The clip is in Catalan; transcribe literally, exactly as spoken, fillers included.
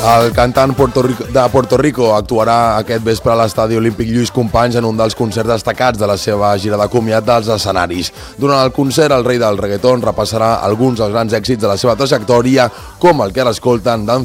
El cantant Puerto Rico, de Puerto Rico actuarà aquest vespre a l'Estadi Olímpic Lluís Companys en un dels concerts destacats de la seva gira de comiat dels escenaris. Durant el concert, el rei del reggaeton repassarà alguns dels grans èxits de la seva trajectòria, com el que ara escolten d'en